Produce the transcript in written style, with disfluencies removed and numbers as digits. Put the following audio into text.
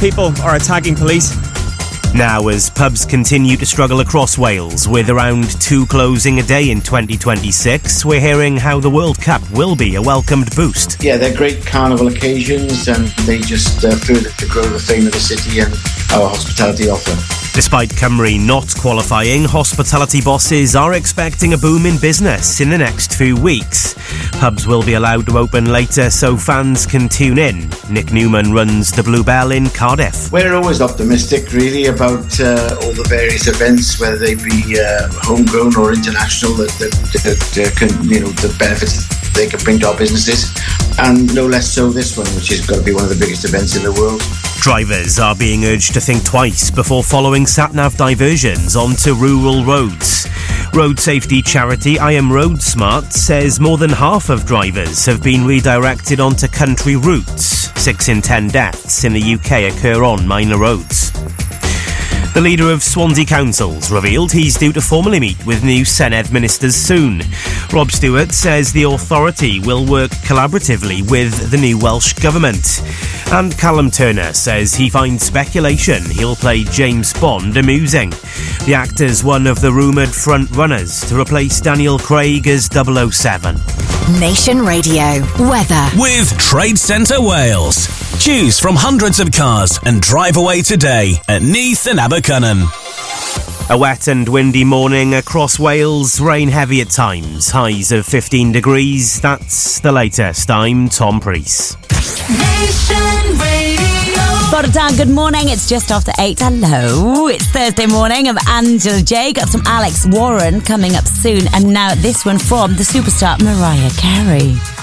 people are attacking police. Now, as pubs continue to struggle across Wales, with around 2 closing a day in 2026, we're hearing how the World Cup will be a welcomed boost. Yeah, they're great carnival occasions and they just further to grow the fame of the city and our hospitality offer. Despite Cymru not qualifying, hospitality bosses are expecting a boom in business in the next few weeks. Pubs will be allowed to open later so fans can tune in. Nick Newman runs the Bluebell in Cardiff. We're always optimistic, really, about all the various events, whether they be homegrown or international, that can, the benefits they can bring to our businesses. And no less so this one, which has got to be one of the biggest events in the world. Drivers are being urged to think twice before following sat-nav diversions onto rural roads. Road safety charity I Am Road Smart says more than half of drivers have been redirected onto country routes. 6 in 10 deaths in the UK occur on minor roads. The leader of Swansea Council's revealed he's due to formally meet with new Senedd ministers soon. Rob Stewart says the authority will work collaboratively with the new Welsh Government. And Callum Turner says he finds speculation he'll play James Bond amusing. The actor's one of the rumoured front-runners to replace Daniel Craig as 007. Nation Radio weather with Trade Centre Wales. Choose from hundreds of cars and drive away today at Neath and Abercynon. A wet and windy morning across Wales, rain heavy at times, highs of 15 degrees. That's the latest. I'm Tom Preece. Nation Radio. Bora Dan, good morning. It's just after 8. Hello. It's Thursday morning. I'm Angela J. Got some Alex Warren coming up soon. And now this one from the superstar Mariah Carey.